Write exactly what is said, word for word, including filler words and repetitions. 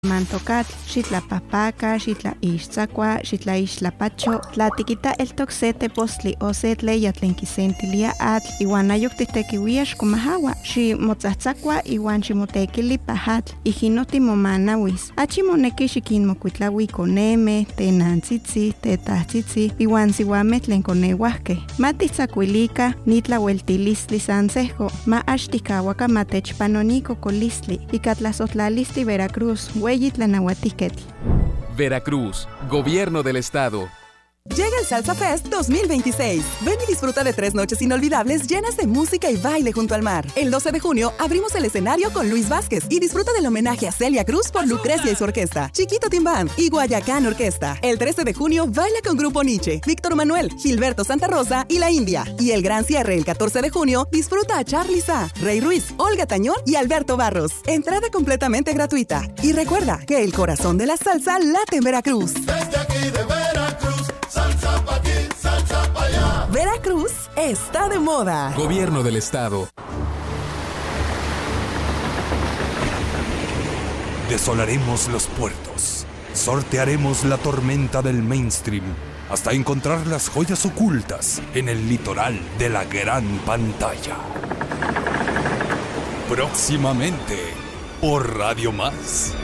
Mantocat, xitla papaca, xitla ixtzakua, xitla ixlapacho, tlatikita el toxete postli osetle yatlenkisentilia atl, iwan ayuktitekiwiax kumahawa, xi motzatzakua iwan xi motekili pajatl, ijinoti momanawis. Achi moneki xikinmokuitlawi koneme, tenantzitzi, tetahtzitzi, iwan siwame tlen koneuahke. Matitzakuilika nitlaueltilistli sansejo, ma axtikawaka matechpanoniko kolistli, ikatlazotlalistli Veracruz, Hueyitlanauatiketl. Veracruz, Gobierno del Estado. Llega el Salsa Fest dos mil veintiséis. Ven y disfruta de tres noches inolvidables llenas de música y baile junto al mar. El doce de junio abrimos el escenario con Luis Vázquez y disfruta del homenaje a Celia Cruz por Lucrecia y su orquesta, Chiquito Timbán y Guayacán Orquesta. El trece de junio baila con Grupo Nietzsche, Víctor Manuel, Gilberto Santa Rosa y La India. Y el gran cierre el catorce de junio disfruta a Charly Sa, Rey Ruiz, Olga Tañón y Alberto Barros. Entrada completamente gratuita. Y recuerda que el corazón de la salsa late en Veracruz. Desde aquí de Veracruz, salsa pa' aquí, salsa pa' allá. Veracruz está de moda. Gobierno del Estado. Desolaremos los puertos. Sortearemos la tormenta del mainstream hasta encontrar las joyas ocultas en el litoral de la gran pantalla. Próximamente, por Radio Más.